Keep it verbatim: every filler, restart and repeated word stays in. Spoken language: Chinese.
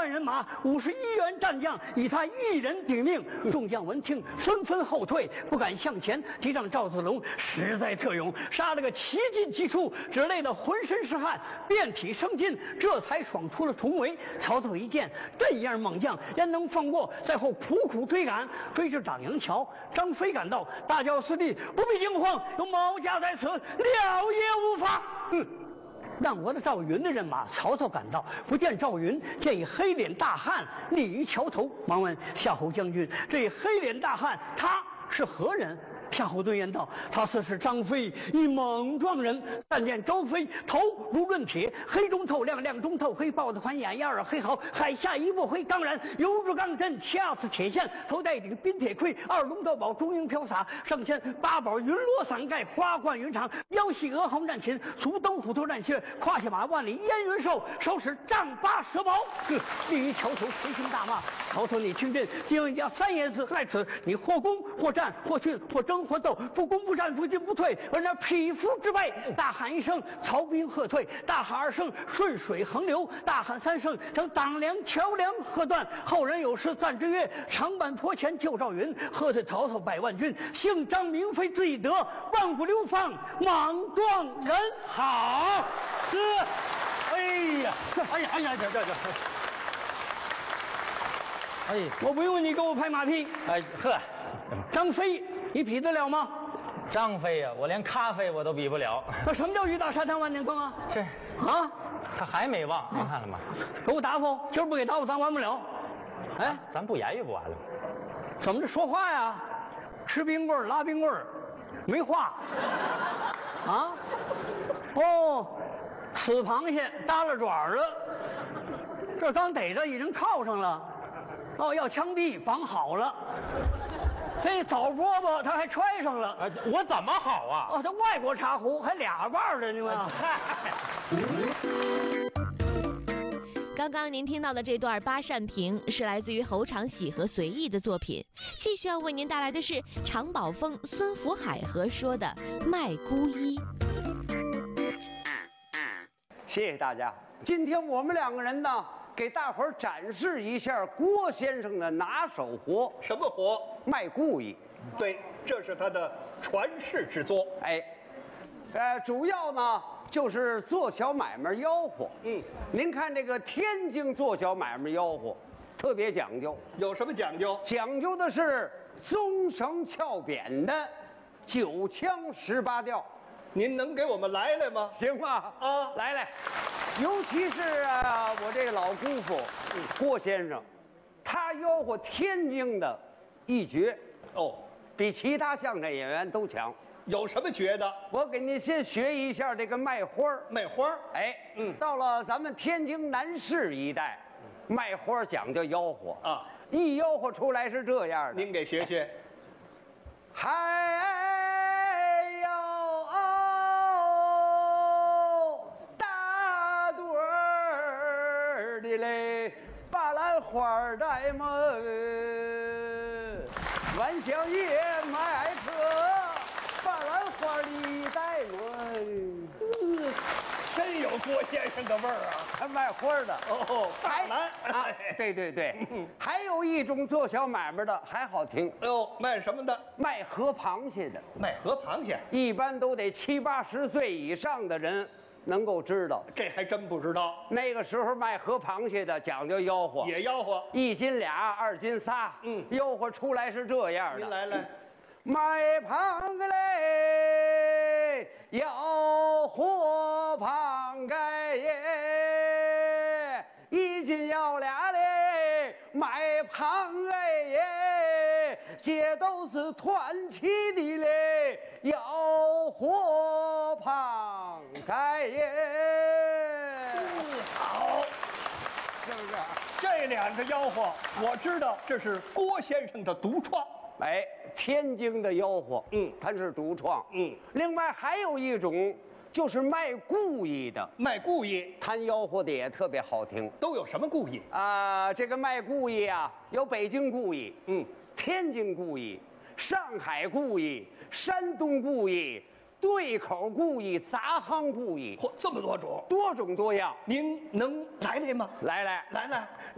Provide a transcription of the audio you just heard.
人马，五十一员战将，以他一人顶命。众将闻听，纷纷后退，不敢向前。敌长赵子龙实在特勇，杀了个七进七出，只累得浑身是汗，遍体生津，这才爽出了重围。曹操一见这样猛将，焉能放过？在后苦苦追赶，追至长阳桥，张飞赶到，大叫四弟不必惊慌，有毛家在此，了也无妨。嗯。让我的赵云的人马，曹操赶到，不见赵云，见一黑脸大汉立于桥头，忙问夏侯将军：“这黑脸大汉他是何人？”夏侯惇言道：“他似是张飞，一猛壮人。但见周飞头如润铁，黑中透亮，亮中透黑，豹子环眼，眼耳黑毫，海下一步灰，当然犹如钢针，掐刺铁线。头戴一顶冰铁盔，二龙斗宝，中缨飘洒，上牵八宝云罗伞盖，花冠云长，腰系鹅毫战琴，足蹬虎头战靴，胯下马万里烟云兽，手使丈八蛇矛。立于桥头，捶胸大骂：曹操，你听朕今有一家三爷子在此，你或攻或战或训或争或斗，不攻不战不进不退，而那匹夫之辈。大喊一声，曹兵喝退；大喊二声，顺水横流；大喊三声，将党梁桥梁喝断。后人有诗赞之曰：长坂坡前救赵云，喝退曹操百万军。姓张名飞字翼德，万古流芳莽撞人。好， 是，哎呀，哎呀，哎呀，这这这。 哎，我不用你给我拍马屁。 哎呵， 张飞，你比得了吗？ 张飞呀、啊，我连咖啡我都比不了。 那什么叫雨打沙滩万年光啊？ 是啊， 他还没忘，您看了吗？ 给我答复，今儿不给答复，咱完不了。哎， 啊、咱不言语不完了？ 怎么着说话呀？吃冰棍儿拉冰棍儿，没话。啊？哦，吃螃蟹耷拉爪了，这刚逮着已经铐上了。哦，要枪毙绑好了。这早饽饽他还揣上了。 啊，我怎么好啊？ 哦，他外国茶壶还俩腕的，你们。 刚刚您听到的这段八扇屏是来自于侯长喜和随意的作品。继续要为您带来的是常宝峰、孙福海合说的《卖姑衣》。 谢谢大家。今天我们两个人呢，给大伙儿展示一下郭先生的拿手活。 什么活？ 卖姑衣。 对，这是他的传世之作。 哎，呃，主要呢就是做小买卖吆喝。 嗯， 您看这个天津做小买卖吆喝，特别讲究。 有什么讲究？ 讲究的是棕绳翘扁的九腔十八调。 您能给我们来来吗？ 行吗？ 啊， 来来，尤其是啊，我这个老姑父郭先生，他吆喝天津的一绝哦， 比其他相声演员都强。 有什么觉得？ 我给您先学一下这个卖花儿。 卖花儿。 哎， 嗯， 到了咱们天津南市一带，卖花儿讲究吆喝啊， 一吆喝出来是这样的。 您给学学。 还有大朵儿的嘞巴兰花在门，晚香叶卖车巴兰花里在门。 真有郭先生的味儿啊！ 还卖花的哦，大兰啊，对对对，还有一种做小买卖的还好听。 哎呦，卖什么的？ 卖河螃蟹的。 卖河螃蟹， 一般都得七八十岁以上的人能够知道。 这还真不知道。 那个时候卖河螃蟹的讲究吆喝， 也吆喝。 一斤俩，二斤仨。 嗯， 吆喝出来是这样的。 您来来。 卖螃蟹嘞，要活螃蟹耶，一斤要俩嘞，卖螃蟹耶，这都是团起的嘞，要活螃蟹耶。 好， 是不是？ 这两个吆喝，我知道这是郭先生的独创。 哎，天津的吆喝， 嗯， 它是独创， 嗯。 另外还有一种，就是卖故意的， 卖故意， 他吆喝的也特别好听。 都有什么故意？ 啊，这个卖故意啊，有北京故意， 嗯， 天津故意，上海故意，山东故意，对口故意，杂行故意， 嚯，这么多种， 多种多样。 您能来来吗？ 来来来来，